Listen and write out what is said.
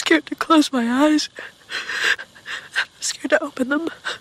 scared to close my eyes. I'm scared to open them.